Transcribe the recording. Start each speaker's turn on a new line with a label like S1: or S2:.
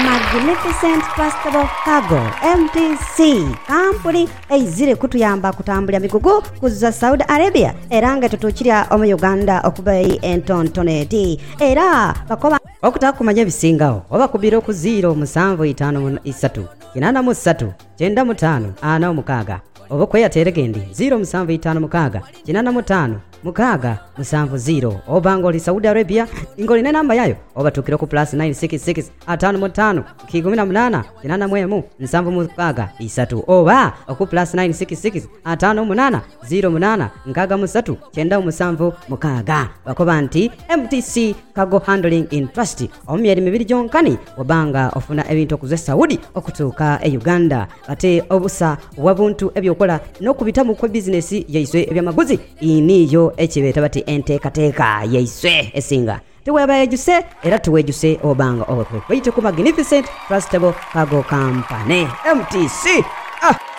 S1: Magnificent Trustable Cargo MTC kampuni eizire kutuyamba kutambulya migugu kuza Saudi Arabia era nga tutukirya omu Uganda okuba entontoneti era bakoba okutaka kumanya bisingawo oba kubira ku 0753 83 95 46 oba kweyateregendi 0756 85 mukaga musanvu 0 obanga oli Saudi Arabia ingoli ne namba yayo obatukira ku +966 55 18 81 nsanvu mukaga 3 oba oku +966 58 08 nkaga musatu chenda musanvu mukaga bakoba nti MTC Cargo Handling in Trust omyeri mibiri jonkani obanga ofuna ebintu okuze Saudi okutuuka Uganda ate obusa wabuntu ebyokola nokubitamu kwa business yaiswe ebyamaguzi iniyo echibeta bati enteekateeka yaiswe esinga tuwebayejuse era tuwejuse obanga obakwe bayite ku Magnificent Trustable Cargo Company MTC